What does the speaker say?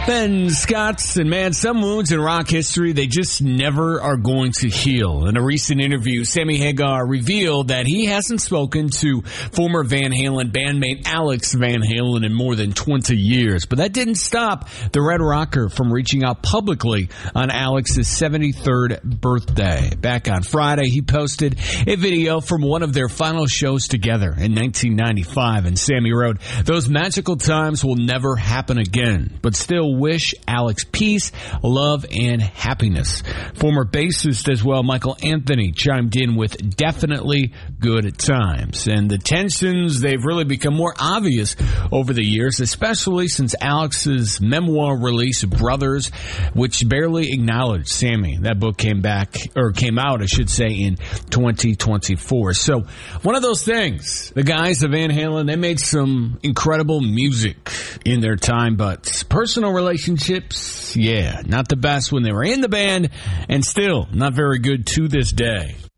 Ben Scott, and man, some wounds in rock history, they just never are going to heal. In a recent interview, Sammy Hagar revealed that he hasn't spoken to former Van Halen bandmate Alex Van Halen in more than 20 years. But that didn't stop the Red Rocker from reaching out publicly on Alex's 73rd birthday. Back on Friday, he posted a video from one of their final shows together in 1995, and Sammy wrote, "Those magical times will never happen again, but still wish Alex peace, love, and happiness." Former bassist as well, Michael Anthony, chimed in with "definitely good times." And the tensions, they've really become more obvious over the years, especially since Alex's memoir release, Brothers, which barely acknowledged Sammy. That book came out, I should say, in 2024. So one of those things, the guys of Van Halen, they made some incredible music in their time, but personal relationships, yeah, not the best when they were in the band, and still not very good to this day.